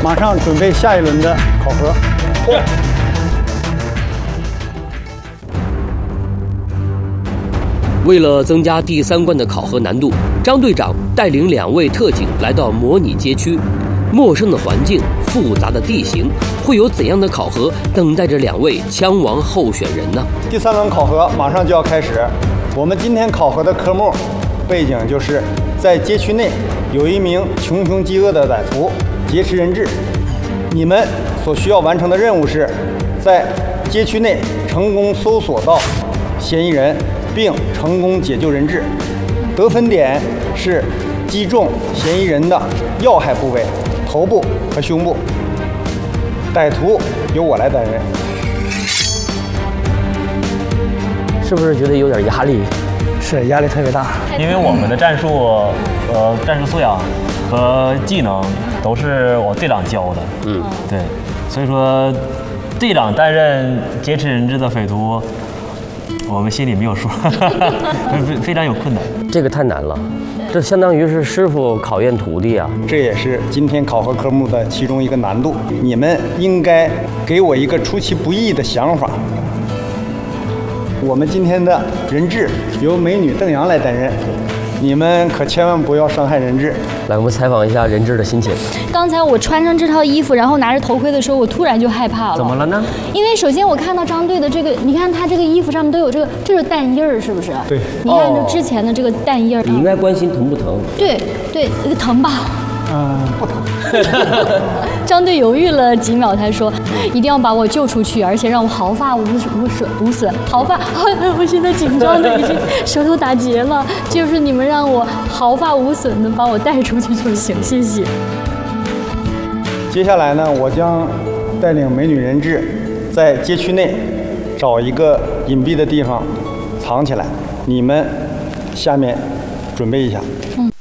马上准备下一轮的考核。 为了增加第3关的考核难度，张队长带领2位特警来到模拟街区，陌生的环境、复杂的地形，会有怎样的考核等待着2位枪王候选人呢？ 第3轮考核马上就要开始，我们今天考核的科目背景就是在街区内有一名穷凶极恶的歹徒劫持人质，你们所需要完成的任务是在街区内成功搜索到嫌疑人，并成功解救人质。得分点是击中嫌疑人的要害部位头部和胸部。歹徒由我来担任。 是不是觉得有点压力？ 是，压力特别大。 因为我们的战术素养和技能都是我队长教的。对，所以说队长担任劫持人质的匪徒，我们心里没有数，非常有困难。 这个太难了，这相当于是师傅考验徒弟啊。 这也是今天考核科目的其中一个难度，你们应该给我一个出其不意的想法。我们今天的人质由美女邓阳来担任，你们可千万不要伤害人质。 来，我们采访一下人质的心情。 刚才我穿上这套衣服，然后拿着头盔的时候，我突然就害怕了。 怎么了呢？ 因为首先我看到张队的这个，你看他这个衣服上面都有这是弹印儿，是不是？ 对。 你看这之前的这个弹印儿。 你应该关心疼不疼？ 对，疼吧？ 不疼。 张队犹豫了几秒，他说：“一定要把我救出去，而且让我毫发无损。毫发，我现在紧张的已经舌头打结了。就是你们让我毫发无损的把我带出去就行，谢谢。” 接下来呢，我将带领美女人质在街区内找一个隐蔽的地方藏起来。你们下面准备一下。